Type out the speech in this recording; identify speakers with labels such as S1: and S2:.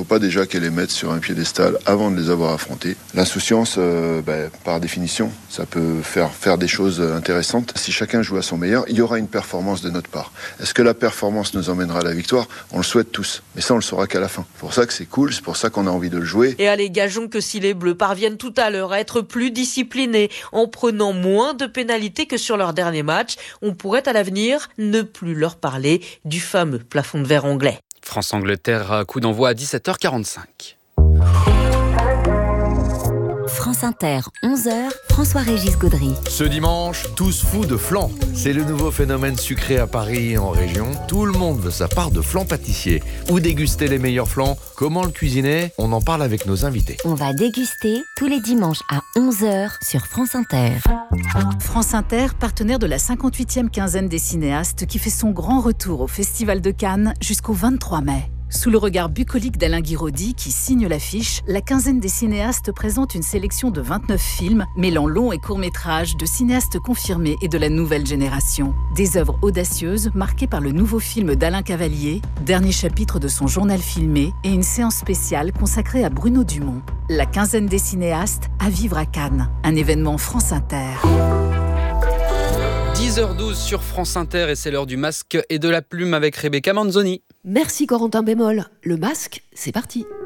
S1: pas déjà qu'elle les mette sur un piédestal avant de les avoir affrontés. L'insouciance, par définition, ça peut faire des choses intéressantes. Si chacun joue à son meilleur, il y aura une performance de notre part. Est-ce que la performance nous emmènera à la victoire ? On le souhaite tous, mais ça on le saura qu'à la fin. C'est pour ça que c'est cool, c'est pour ça qu'on a envie de le jouer.
S2: Et allez, gageons que si les Bleus parviennent tout à l'heure à être plus disciplinés en prenant moins de pénalités que sur leur dernier match, on pourrait à l'avenir ne plus leur parler du fameux plafond de verre anglais.
S3: France-Angleterre, coup d'envoi à 17h45.
S4: France Inter, 11h, François-Régis Gaudry.
S5: Ce dimanche, tous fous de flan. C'est le nouveau phénomène sucré à Paris et en région. Tout le monde veut sa part de flan pâtissier. Où déguster les meilleurs flans ? Comment le cuisiner ? On en parle avec nos invités.
S4: On va déguster tous les dimanches à 11h sur France Inter.
S6: France Inter, partenaire de la 58e quinzaine des cinéastes qui fait son grand retour au Festival de Cannes jusqu'au 23 mai. Sous le regard bucolique d'Alain Guiraudy, qui signe l'affiche, la quinzaine des cinéastes présente une sélection de 29 films, mêlant longs et courts-métrages de cinéastes confirmés et de la nouvelle génération. Des œuvres audacieuses, marquées par le nouveau film d'Alain Cavalier, dernier chapitre de son journal filmé, et une séance spéciale consacrée à Bruno Dumont. La quinzaine des cinéastes à vivre à Cannes, un événement France Inter.
S3: 10h12 sur France Inter et c'est l'heure du masque et de la plume avec Rebecca Manzoni.
S7: Merci Corentin Bémol. Le masque, c'est parti.